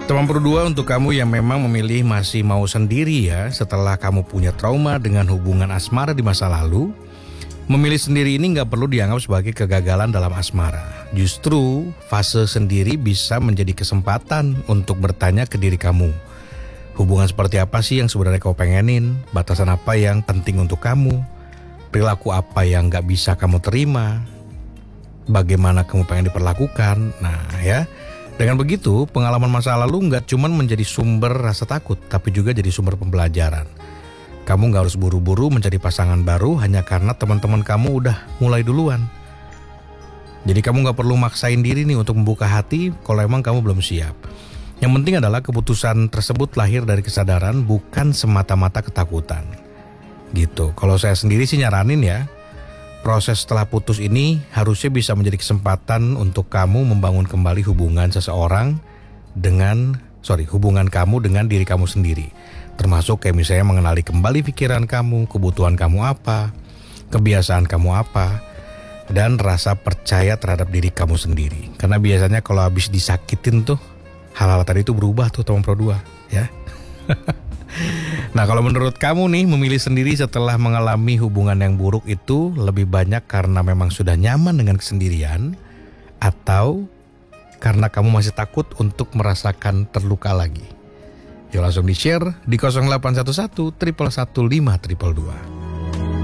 Teman berdua, untuk kamu yang memang memilih masih mau sendiri ya setelah kamu punya trauma dengan hubungan asmara di masa lalu, memilih sendiri ini nggak perlu dianggap sebagai kegagalan dalam asmara. Justru fase sendiri bisa menjadi kesempatan untuk bertanya ke diri kamu. Hubungan seperti apa sih yang sebenarnya kau pengenin? Batasan apa yang penting untuk kamu? Perilaku apa yang nggak bisa kamu terima? Bagaimana kamu pengen diperlakukan? Nah ya, dengan begitu pengalaman masa lalu nggak cuma menjadi sumber rasa takut, tapi juga jadi sumber pembelajaran. Kamu nggak harus buru-buru mencari pasangan baru hanya karena teman-teman kamu udah mulai duluan. Jadi kamu nggak perlu maksain diri nih untuk membuka hati kalau emang kamu belum siap. Yang penting adalah keputusan tersebut lahir dari kesadaran, bukan semata-mata ketakutan. Gitu. Kalau saya sendiri sih nyaranin ya, proses setelah putus ini harusnya bisa menjadi kesempatan untuk kamu membangun kembali hubungan hubungan kamu dengan diri kamu sendiri. Termasuk kayak misalnya mengenali kembali pikiran kamu, kebutuhan kamu apa, kebiasaan kamu apa, dan rasa percaya terhadap diri kamu sendiri. Karena biasanya kalau habis disakitin tuh, hal-hal tadi itu berubah tuh teman pro 2 ya. Nah, kalau menurut kamu nih, memilih sendiri setelah mengalami hubungan yang buruk itu lebih banyak karena memang sudah nyaman dengan kesendirian, atau karena kamu masih takut untuk merasakan terluka lagi? Yuk langsung di-share di 0811 111 522.